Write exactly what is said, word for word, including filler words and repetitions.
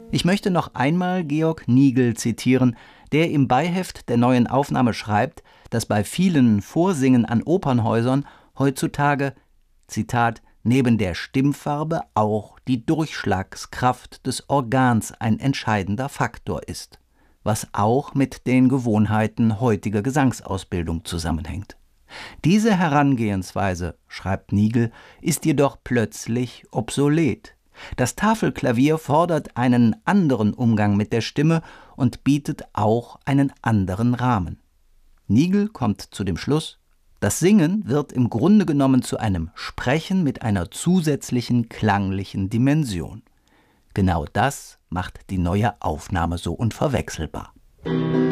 Ich möchte noch einmal Georg Nigl zitieren, der im Beiheft der neuen Aufnahme schreibt, dass bei vielen Vorsingen an Opernhäusern heutzutage, Zitat, neben der Stimmfarbe auch die Durchschlagskraft des Organs ein entscheidender Faktor ist, was auch mit den Gewohnheiten heutiger Gesangsausbildung zusammenhängt. Diese Herangehensweise, schreibt Nigl, ist jedoch plötzlich obsolet. Das Tafelklavier fordert einen anderen Umgang mit der Stimme und bietet auch einen anderen Rahmen. Nigl kommt zu dem Schluss, das Singen wird im Grunde genommen zu einem Sprechen mit einer zusätzlichen klanglichen Dimension. Genau das macht die neue Aufnahme so unverwechselbar.